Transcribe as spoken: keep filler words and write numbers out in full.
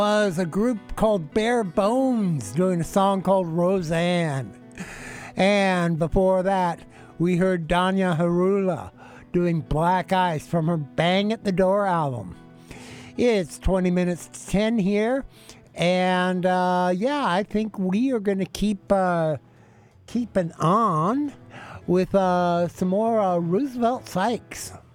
Was a group called Bare Bones doing a song called Roseanne. And before that, we heard Danya Harula doing Black Ice from her Bang at the Door album. It's twenty minutes to ten here. And uh, yeah, I think we are going to keep uh, keeping on with uh, some more uh, Roosevelt Sykes.